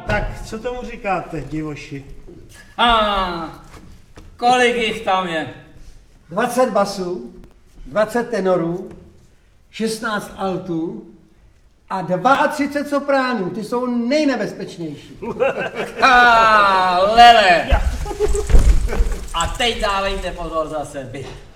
Tak, co tomu říkáte, divoši? Kolik jich tam je? 20 basů, 20 tenorů, 16 altů a 32 sopránů. Ty jsou nejnebezpečnější. Lele! A teď dávejte pozor zase vy.